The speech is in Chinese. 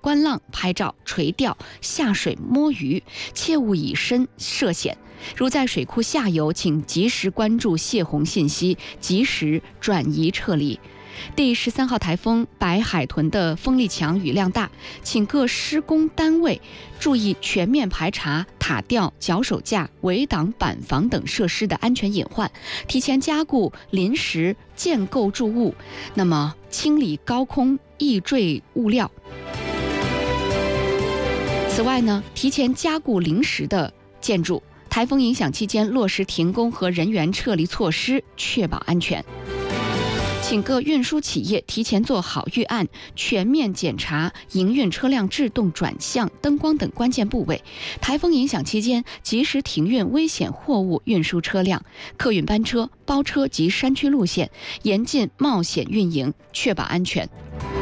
观浪、拍照、垂钓、下水摸鱼，切勿以身涉险。如在水库下游，请及时关注泄洪信息，及时转移撤离。第13号台风白海豚的风力强、雨量大，请各施工单位注意全面排查塔吊、脚手架、围挡板房等设施的安全隐患，提前加固临时建构筑物，那么清理高空易坠物料。此外呢，提前加固临时的建筑，台风影响期间落实停工和人员撤离措施，确保安全。请各运输企业提前做好预案，全面检查营运车辆制动、转向、灯光等关键部位。台风影响期间，及时停运危险货物运输车辆、客运班车、包车及山区路线，严禁冒险运营，确保安全。